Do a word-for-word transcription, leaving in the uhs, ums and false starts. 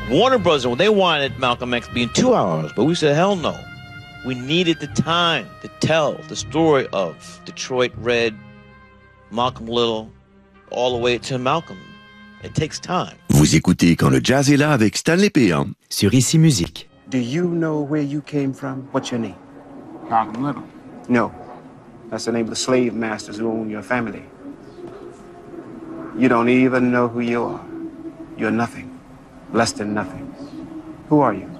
Warner Bros., they wanted Malcolm X being two hours, but we said, hell no. We needed the time to tell the story of Detroit Red, Malcolm Little, all the way to Malcolm. It takes time. Vous écoutez Quand le jazz est là avec Stanley Péan sur Ici Musique. Do you know where you came from? What's your name? Malcolm Little. No. That's the name of the slave masters who own your family. You don't even know who you are. You're nothing. Less than nothing. Who are you?